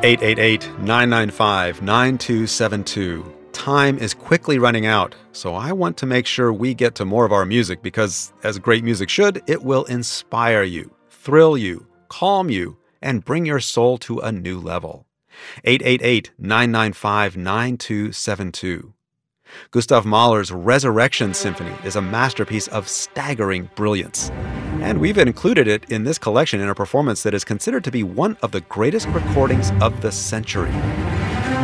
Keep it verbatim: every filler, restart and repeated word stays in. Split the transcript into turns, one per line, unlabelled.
eight eight eight, nine nine five, nine two seven two. Time is quickly running out, so I want to make sure we get to more of our music because, as great music should, it will inspire you, thrill you, calm you, and bring your soul to a new level. eight eight eight, nine nine five, nine two seven two. Gustav Mahler's Resurrection Symphony is a masterpiece of staggering brilliance. And we've included it in this collection in a performance that is considered to be one of the greatest recordings of the century.